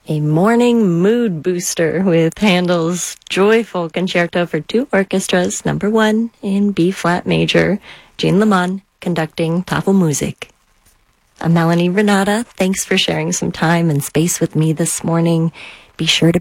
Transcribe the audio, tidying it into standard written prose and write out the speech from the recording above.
A morning mood booster with Handel's joyful concerto for two orchestras, number 1 in B-flat major, Jean Lemon conducting Tafelmusik. I'm Melanie Renata. Thanks for sharing some time and space with me this morning. Be sure to